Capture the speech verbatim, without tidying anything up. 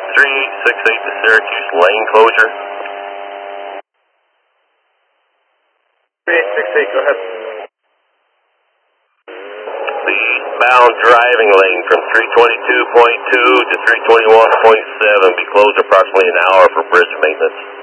three eight six eight to Syracuse lane closure. three eight six eight, go ahead. The eastbound driving lane from three twenty-two point two to three twenty-one point seven be closed approximately an hour for bridge maintenance.